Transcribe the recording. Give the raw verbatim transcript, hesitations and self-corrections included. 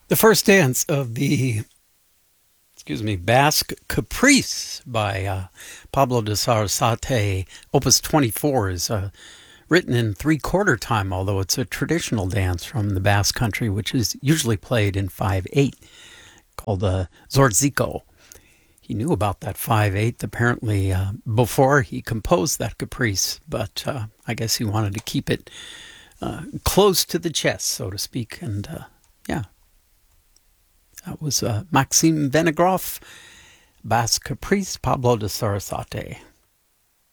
The first dance of the, excuse me, Basque Caprice by uh, Pablo de Sarasate, Opus twenty-four, is uh, written in three-quarter time, although it's a traditional dance from the Basque country, which is usually played in five eight, called the Zortziko. He knew about that five eight apparently uh, before he composed that caprice, but uh, I guess he wanted to keep it uh, close to the chest, so to speak. And uh, yeah, that was uh, Maxime Venegroff, Basque Caprice, Pablo de Sarasate.